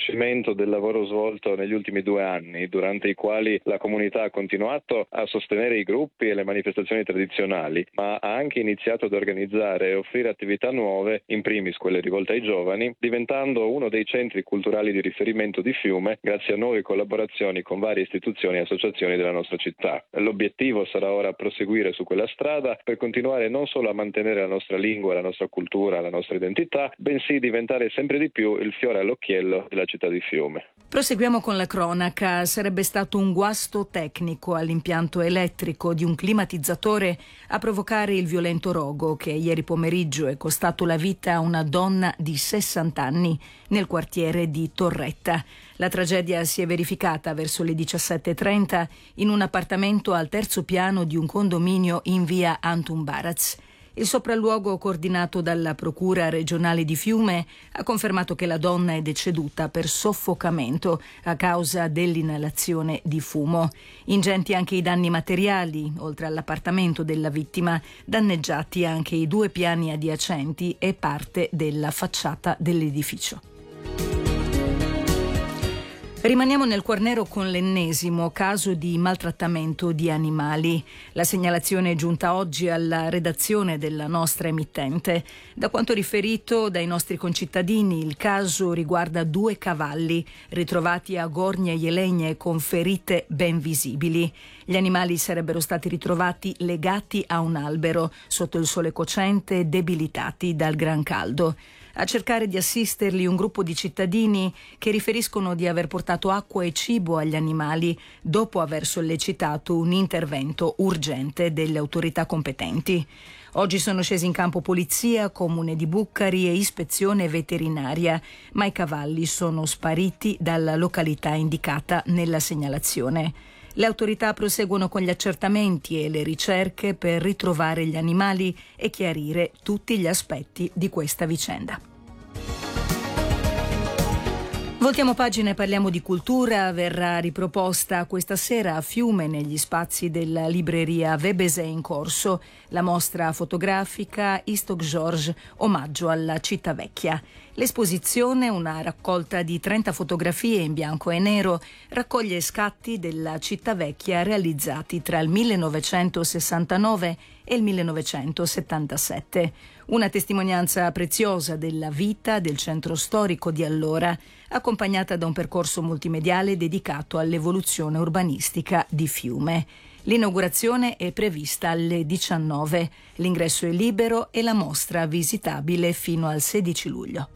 riconoscimento del lavoro svolto negli ultimi 2 anni, durante i quali la comunità ha continuato a sostenere i gruppi e le manifestazioni tradizionali, ma ha anche iniziato ad organizzare e offrire attività nuove, in primis quelle rivolte ai giovani, diventando uno dei centri culturali di riferimento di Fiume grazie a nuove collaborazioni con varie istituzioni e associazioni della nostra città. L'obiettivo sarà ora proseguire su quella strada per continuare non solo a mantenere la nostra lingua, la nostra cultura, la nostra identità, bensì diventare sempre di più il fiore all'occhiello della città di Fiume. Proseguiamo con la cronaca. Sarebbe stato un guasto tecnico all'impianto elettrico di un climatizzatore a provocare il violento rogo che ieri pomeriggio è costato la vita a una donna di 60 anni nel quartiere di Torretta. La tragedia si è verificata verso le 17:30 in un appartamento al 3° piano di un condominio in via Antum Baraz. Il sopralluogo coordinato dalla Procura regionale di Fiume ha confermato che la donna è deceduta per soffocamento a causa dell'inalazione di fumo. Ingenti anche i danni materiali, oltre all'appartamento della vittima, danneggiati anche i 2 piani adiacenti e parte della facciata dell'edificio. Rimaniamo nel Quarnero con l'ennesimo caso di maltrattamento di animali. La segnalazione è giunta oggi alla redazione della nostra emittente. Da quanto riferito dai nostri concittadini, il caso riguarda 2 cavalli ritrovati a Gorgne Jelegne con ferite ben visibili. Gli animali sarebbero stati ritrovati legati a un albero sotto il sole cocente, debilitati dal gran caldo. A cercare di assisterli un gruppo di cittadini che riferiscono di aver portato acqua e cibo agli animali dopo aver sollecitato un intervento urgente delle autorità competenti. Oggi sono scesi in campo polizia, comune di Buccari e ispezione veterinaria, ma i cavalli sono spariti dalla località indicata nella segnalazione. Le autorità proseguono con gli accertamenti e le ricerche per ritrovare gli animali e chiarire tutti gli aspetti di questa vicenda. Voltiamo pagina e parliamo di cultura. Verrà riproposta questa sera a Fiume, negli spazi della libreria Vebesè in corso, la mostra fotografica Istok George, omaggio alla città vecchia. L'esposizione, una raccolta di 30 fotografie in bianco e nero, raccoglie scatti della città vecchia realizzati tra il 1969 e il 1977. Una testimonianza preziosa della vita del centro storico di allora, accompagnata da un percorso multimediale dedicato all'evoluzione urbanistica di Fiume. L'inaugurazione è prevista alle 19. L'ingresso è libero e la mostra visitabile fino al 16 luglio.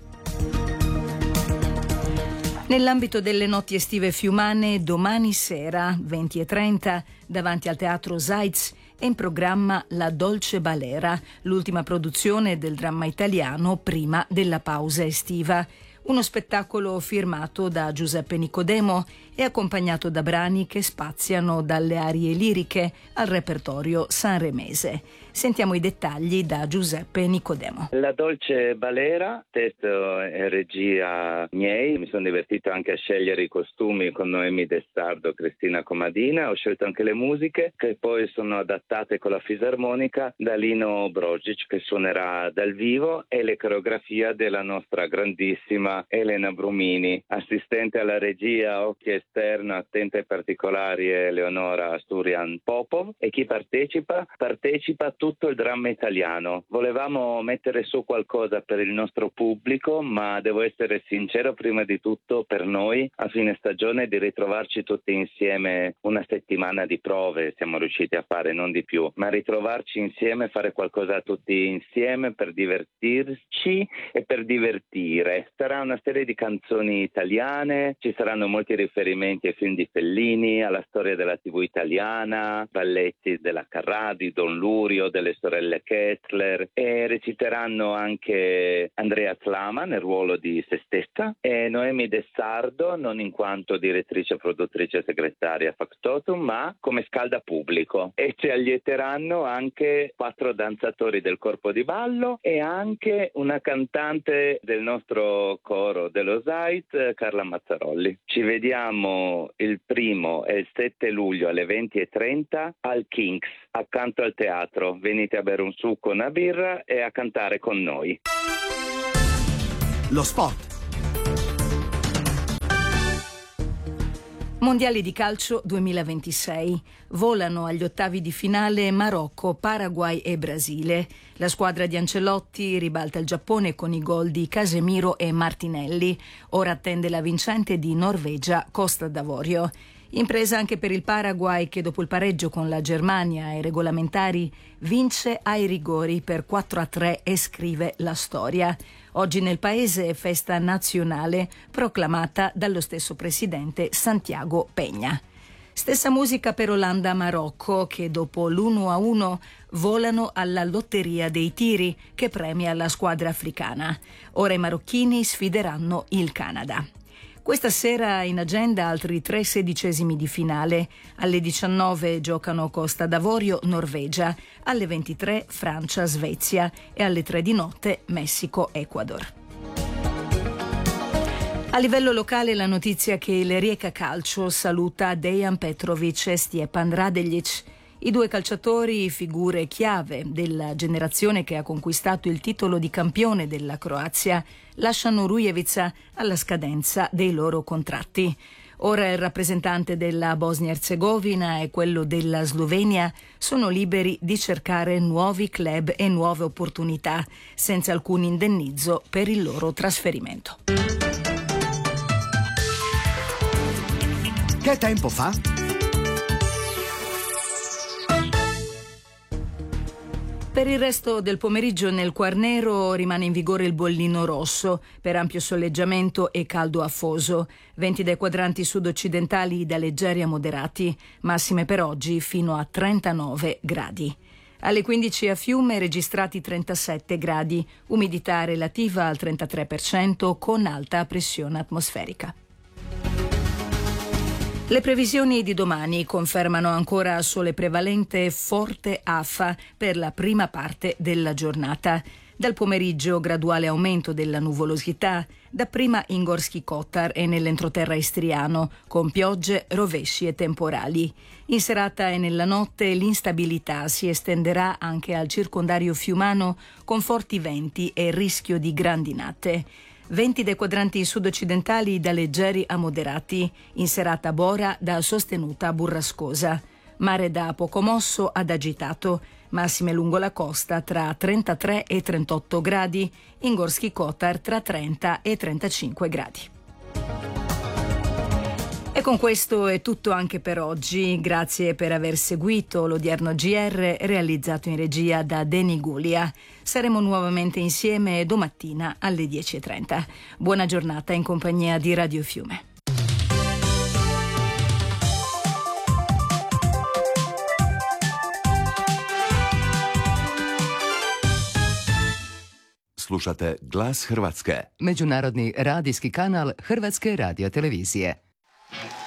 Nell'ambito delle notti estive fiumane, domani sera, 20:30, davanti al Teatro Seitz, è in programma La Dolce Balera, l'ultima produzione del dramma italiano prima della pausa estiva. Uno spettacolo firmato da Giuseppe Nicodemo e accompagnato da brani che spaziano dalle arie liriche al repertorio sanremese. Sentiamo i dettagli da Giuseppe Nicodemo. La Dolce Balera, testo e regia miei. Mi sono divertito anche a scegliere i costumi con Noemi De Sardo, Cristina Comadina. Ho scelto anche le musiche che poi sono adattate con la fisarmonica da Lino Brogic, che suonerà dal vivo, e le coreografie della nostra grandissima Elena Brumini, assistente alla regia, occhio esterno, attenta ai particolari, Eleonora Sturian Popov. E chi partecipa? Partecipa tutto il dramma italiano. Volevamo mettere su qualcosa per il nostro pubblico, ma devo essere sincero, prima di tutto per noi a fine stagione, di ritrovarci tutti insieme. Una settimana di prove siamo riusciti a fare, non di più, ma ritrovarci insieme, fare qualcosa tutti insieme per divertirci e per divertire. Sarà una serie di canzoni italiane, ci saranno molti riferimenti ai film di Fellini, alla storia della TV italiana, balletti della Carrà, di Don Lurio, delle sorelle Kettler, e reciteranno anche Andrea Slama nel ruolo di se stessa e Noemi De Sardo, non in quanto direttrice, produttrice, segretaria factotum, ma come scalda pubblico. E ci allieteranno anche 4 danzatori del corpo di ballo e anche una cantante del nostro coro dello Seitz, Carla Mazzarolli. Ci vediamo il 1° e il 7 luglio alle 20:30 al Kings, accanto al teatro. Venite a bere un succo, una birra e a cantare con noi. Lo sport. Mondiali di calcio 2026. Volano agli ottavi di finale Marocco, Paraguay e Brasile. La squadra di Ancelotti ribalta il Giappone con i gol di Casemiro e Martinelli. Ora attende la vincente di Norvegia, Costa d'Avorio. Impresa anche per il Paraguay che dopo il pareggio con la Germania ai regolamentari vince ai rigori per 4-3 e scrive la storia. Oggi nel paese è festa nazionale proclamata dallo stesso presidente Santiago Peña. Stessa musica per Olanda-Marocco che dopo l'1-1 volano alla lotteria dei tiri che premia la squadra africana. Ora i marocchini sfideranno il Canada. Questa sera in agenda altri 3 sedicesimi di finale. Alle 19 giocano Costa d'Avorio, Norvegia, alle 23 Francia, Svezia e alle 3 di notte Messico, Ecuador. A livello locale la notizia che il Rijeka Calcio saluta Dejan Petrovic e Stjepan Radeljic. I due calciatori, figure chiave della generazione che ha conquistato il titolo di campione della Croazia, lasciano Rujevica alla scadenza dei loro contratti. Ora il rappresentante della Bosnia-Herzegovina e quello della Slovenia sono liberi di cercare nuovi club e nuove opportunità, senza alcun indennizzo per il loro trasferimento. Che tempo fa? Per il resto del pomeriggio nel Quarnero rimane in vigore il bollino rosso per ampio soleggiamento e caldo afoso. Venti dai quadranti sud-occidentali da leggeri a moderati, massime per oggi fino a 39 gradi. Alle 15 a Fiume registrati 37 gradi, umidità relativa al 33% con alta pressione atmosferica. Le previsioni di domani confermano ancora sole prevalente e forte afa per la prima parte della giornata. Dal pomeriggio graduale aumento della nuvolosità, dapprima in Gorski Kotar e nell'entroterra istriano, con piogge, rovesci e temporali. In serata e nella notte l'instabilità si estenderà anche al circondario fiumano con forti venti e rischio di grandinate. Venti dai quadranti sud-occidentali da leggeri a moderati, in serata Bora da sostenuta a burrascosa. Mare da poco mosso ad agitato, massime lungo la costa tra 33 e 38 gradi, in Gorski Kotar tra 30 e 35 gradi. E con questo è tutto anche per oggi. Grazie per aver seguito l'odierno GR realizzato in regia da Deni Gulia. Saremo nuovamente insieme domattina alle 10:30. Buona giornata in compagnia di Radio Fiume. Slušate Glas Hrvatske. Međunarodni radijski kanal Hrvatske radiotelevizije.